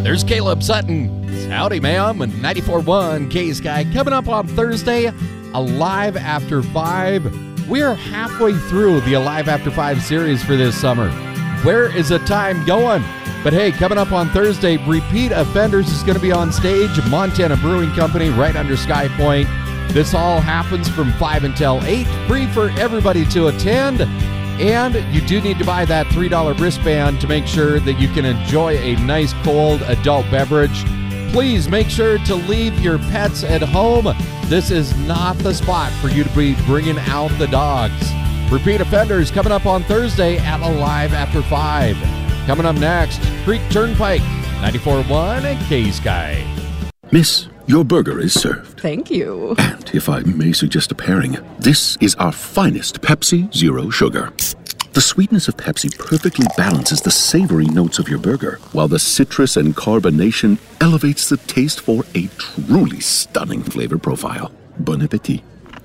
There's Caleb Sutton. Howdy, ma'am. And 94.1 K-Sky. Coming up on Thursday, Alive After 5. We are halfway through the Alive After 5 series for this summer. Where is the time going? But hey, coming up on Thursday, Repeat Offenders is going to be on stage. Montana Brewing Company right under Sky Point. This all happens from 5 until 8. Free for everybody to attend. And you do need to buy that $3 wristband to make sure that you can enjoy a nice cold adult beverage. Please make sure to leave your pets at home. This is not the spot for you to be bringing out the dogs. Repeat Offenders coming up on Thursday at Alive After 5. Coming up next, Creek Turnpike, 94.1 and K-Sky. Miss, your burger is served. Thank you. And if I may suggest a pairing, this is our finest Pepsi Zero Sugar. The sweetness of Pepsi perfectly balances the savory notes of your burger, while the citrus and carbonation elevates the taste for a truly stunning flavor profile. Bon appetit.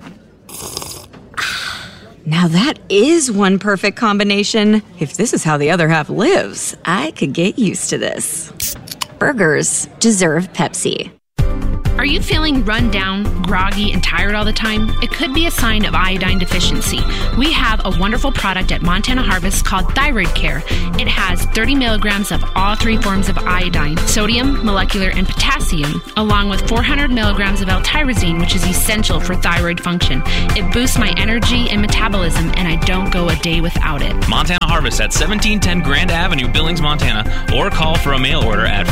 Now that is one perfect combination. If this is how the other half lives, I could get used to this. Burgers deserve Pepsi. Are you feeling run down, groggy, and tired all the time? It could be a sign of iodine deficiency. We have a wonderful product at Montana Harvest called Thyroid Care. It has 30 milligrams of all 3 forms of iodine, sodium, molecular, and potassium, along with 400 milligrams of L-tyrosine, which is essential for thyroid function. It boosts my energy and metabolism, and I don't go a day without it. Montana Harvest at 1710 Grand Avenue, Billings, Montana, or call for a mail order at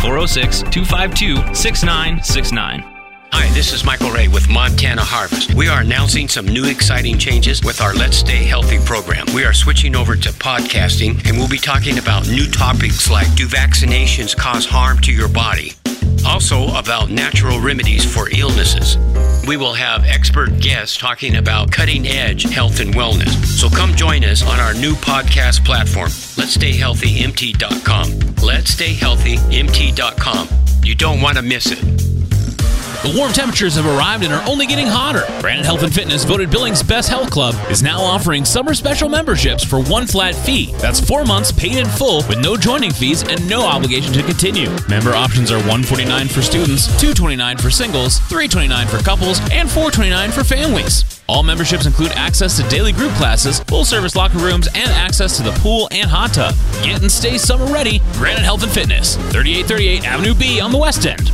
406-252-6969. Hi, this is Michael Ray with Montana Harvest. We are announcing some new exciting changes with our Let's Stay Healthy program. We are switching over to podcasting, and we'll be talking about new topics like, do vaccinations cause harm to your body? Also about natural remedies for illnesses. We will have expert guests talking about cutting-edge health and wellness. So come join us on our new podcast platform, Let'sStayHealthyMT.com. Let'sStayHealthyMT.com. You don't want to miss it. The warm temperatures have arrived and are only getting hotter. Granite Health and Fitness, voted Billings' best health club, is now offering summer special memberships for one flat fee. That's 4 months paid in full with no joining fees and no obligation to continue. Member options are $149 for students, $229 for singles, $329 for couples, and $429 for families. All memberships include access to daily group classes, full-service locker rooms, and access to the pool and hot tub. Get and stay summer ready. Granite Health and Fitness, 3838 Avenue B on the West End.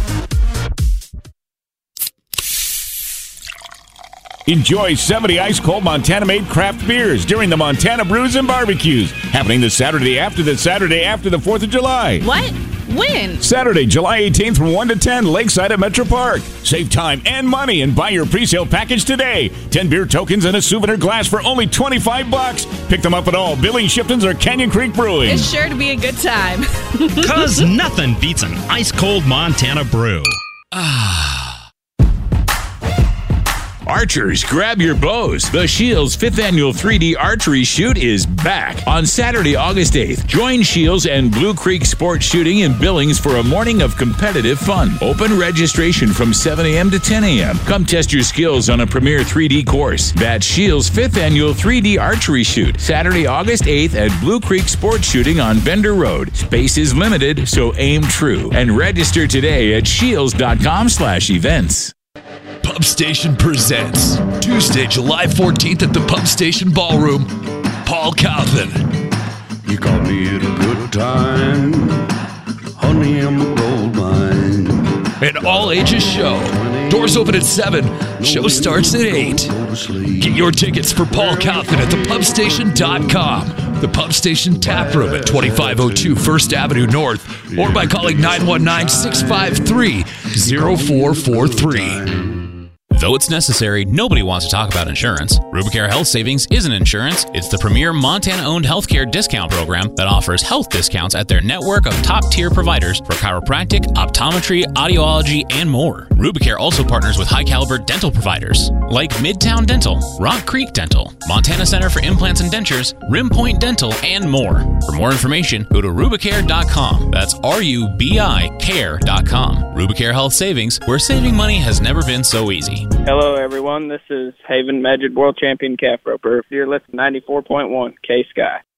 Enjoy 70 ice-cold Montana-made craft beers during the Montana Brews and Barbecues, happening the Saturday after the 4th of July. What? When? Saturday, July 18th from 1 to 10, Lakeside at Metro Park. Save time and money and buy your pre-sale package today. 10 beer tokens and a souvenir glass for only $25. Pick them up at all Billings, Shipton's, or Canyon Creek Brewing. It's sure to be a good time. 'Cause nothing beats an ice-cold Montana brew. Archers, grab your bows. The Shields 5th Annual 3D Archery Shoot is back on Saturday, August 8th. Join Shields and Blue Creek Sports Shooting in Billings for a morning of competitive fun. Open registration from 7 a.m. to 10 a.m. Come test your skills on a premier 3D course. That's Shields 5th Annual 3D Archery Shoot, Saturday, August 8th at Blue Creek Sports Shooting on Bender Road. Space is limited, so aim true. And register today at shields.com/events. Pump Station presents Tuesday, July 14th at the Pump Station Ballroom. Paul Calvin. You caught me at a good time. Honey, I'm a gold mine. An all-ages show. Doors open at 7. Show starts at 8. Get your tickets for Paul Calvin at thepumpstation.com. The Pump Station Tap Room at 2502 1st Avenue North, or by calling 919-653-0443. Though it's necessary, nobody wants to talk about insurance. Rubicare Health Savings isn't insurance. It's the premier Montana-owned healthcare discount program that offers health discounts at their network of top-tier providers for chiropractic, optometry, audiology, and more. Rubicare also partners with high-caliber dental providers like Midtown Dental, Rock Creek Dental, Montana Center for Implants and Dentures, Rim Point Dental, and more. For more information, go to rubicare.com. That's RUBI care.com. Rubicare Health Savings, where saving money has never been so easy. Hello, everyone. This is Haven Majid World Champion Calf Roper. You're listening to 94.1 K-Sky.